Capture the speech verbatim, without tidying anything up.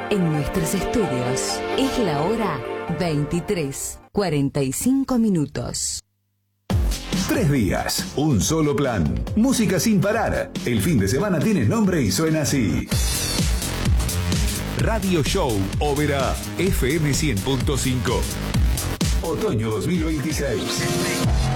En nuestros estudios es la hora veintitrés, cuarenta y cinco minutos. Tres días, un solo plan. Música sin parar. El fin de semana tiene nombre y suena así. Radio Show Ópera F M cien punto cinco. Otoño dos mil veintiséis.